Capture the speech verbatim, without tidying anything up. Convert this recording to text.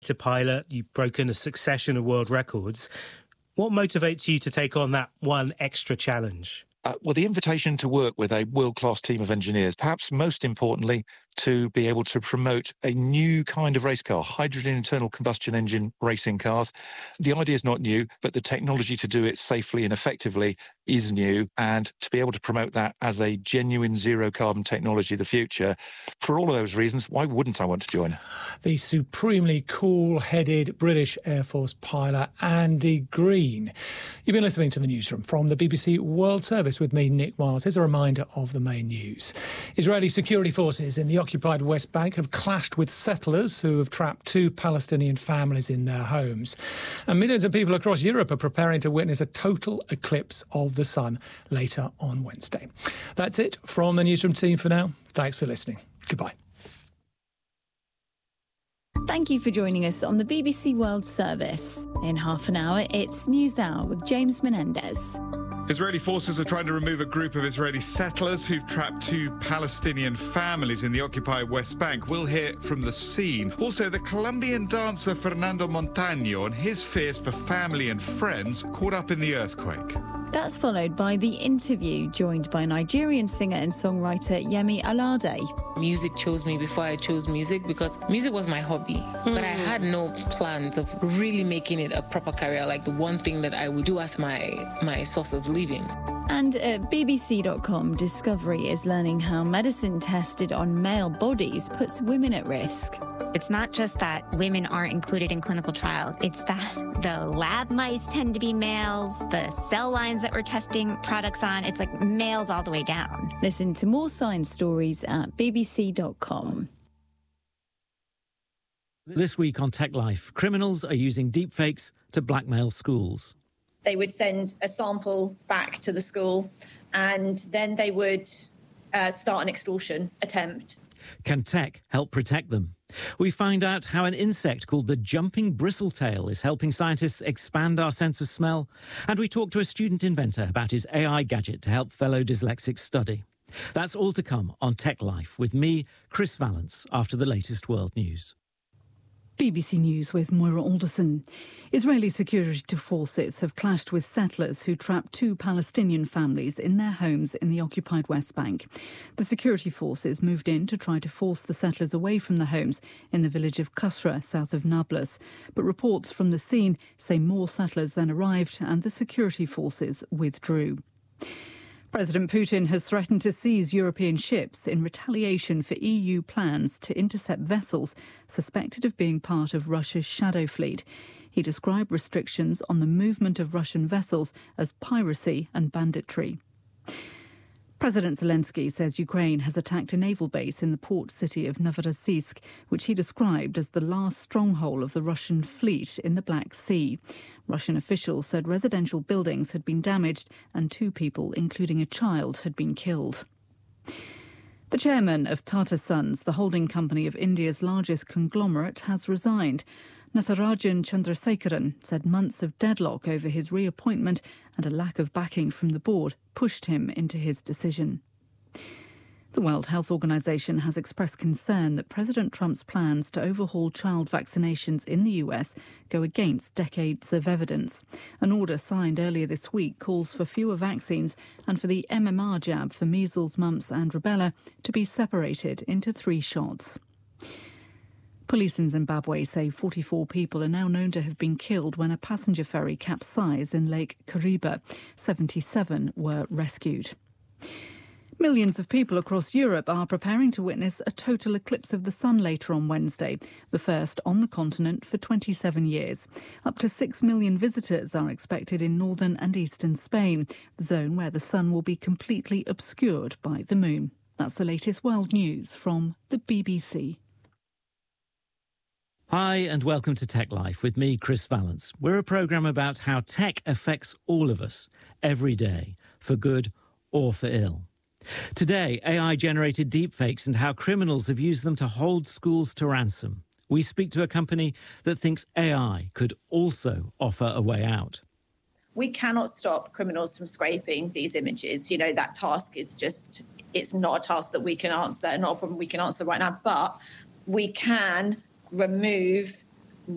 To pilot, you've broken a succession of world records. What motivates you to take on that one extra challenge? Uh, well, the invitation to work with a world-class team of engineers, perhaps most importantly, to be able to promote a new kind of race car, hydrogen internal combustion engine racing cars. The idea is not new, but the technology to do it safely and effectively is new. And to be able to promote that as a genuine zero-carbon technology of the future, for all of those reasons, why wouldn't I want to join? The supremely cool-headed British Air Force pilot Andy Green. You've been listening to the newsroom from the B B C World Service with me, Nick Miles. Here's a reminder of the main news. Israeli security forces in the occupied West Bank have clashed with settlers who have trapped two Palestinian families in their homes. And millions of people across Europe are preparing to witness a total eclipse of the sun later on Wednesday. That's it from the newsroom team for now. Thanks for listening. Goodbye. Thank you for joining us on the B B C World Service. In half an hour, it's News Hour with James Menendez. Israeli forces are trying to remove a group of Israeli settlers who've trapped two Palestinian families in the occupied West Bank. We'll hear from the scene. Also, the Colombian dancer Fernando Montaño and his fears for family and friends caught up in the earthquake. That's followed by The Interview, joined by Nigerian singer and songwriter Yemi Alade. Music chose me before I chose music because music was my hobby. Mm. But I had no plans of really making it a proper career, like the one thing that I would do as my, my source of living. And at B B C dot com, Discovery is learning how medicine tested on male bodies puts women at risk. It's not just that women aren't included in clinical trials. It's that the lab mice tend to be males, the cell lines that we're testing products on, it's like males all the way down. Listen to more science stories at B B C dot com. This week on Tech Life, criminals are using deepfakes to blackmail schools. They would send a sample back to the school and then they would uh, start an extortion attempt. Can tech help protect them? We find out how an insect called the jumping bristletail is helping scientists expand our sense of smell. And we talk to a student inventor about his A I gadget to help fellow dyslexics study. That's all to come on Tech Life with me, Chris Vallance, after the latest world news. B B C News with Moira Alderson. Israeli security forces have clashed with settlers who trapped two Palestinian families in their homes in the occupied West Bank. The security forces moved in to try to force the settlers away from the homes in the village of Qusra, south of Nablus. But reports from the scene say more settlers then arrived and the security forces withdrew. President Putin has threatened to seize European ships in retaliation for E U plans to intercept vessels suspected of being part of Russia's shadow fleet. He described restrictions on the movement of Russian vessels as piracy and banditry. President Zelensky says Ukraine has attacked a naval base in the port city of Novorossiysk, which he described as the last stronghold of the Russian fleet in the Black Sea. Russian officials said residential buildings had been damaged and two people, including a child, had been killed. The chairman of Tata Sons, the holding company of India's largest conglomerate, has resigned. Natarajan Chandrasekaran said months of deadlock over his reappointment and a lack of backing from the board pushed him into his decision. The World Health Organization has expressed concern that President Trump's plans to overhaul child vaccinations in the U S go against decades of evidence. An order signed earlier this week calls for fewer vaccines and for the M M R jab for measles, mumps and rubella to be separated into three shots. Police in Zimbabwe say forty-four people are now known to have been killed when a passenger ferry capsized in Lake Kariba. seventy-seven were rescued. Millions of people across Europe are preparing to witness a total eclipse of the sun later on Wednesday, the first on the continent for twenty-seven years. Up to six million visitors are expected in northern and eastern Spain, the zone where the sun will be completely obscured by the moon. That's the latest world news from the B B C. Hi and welcome to Tech Life with me, Chris Vallance. We're a programme about how tech affects all of us, every day, for good or for ill. Today, A I-generated deepfakes and how criminals have used them to hold schools to ransom. We speak to a company that thinks A I could also offer a way out. We cannot stop criminals from scraping these images. You know, that task is just, it's not a task that we can answer, not a problem we can answer right now, but we can remove